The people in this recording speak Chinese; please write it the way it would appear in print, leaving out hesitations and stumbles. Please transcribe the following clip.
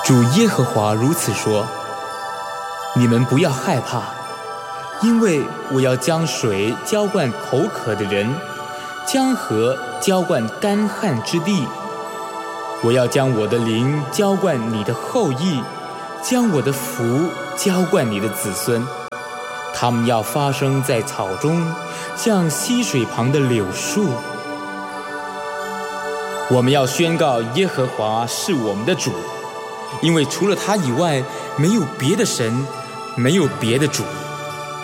主耶和华如此说：你们不要害怕，因为我要将水浇灌口渴的人，江河浇灌干旱之地。我要将我的灵浇灌你的后裔，将我的福浇灌你的子孙。他们要发生在草中，像溪水旁的柳树。我们要宣告耶和华是我们的主，因为除了他以外，没有别的神，没有别的主。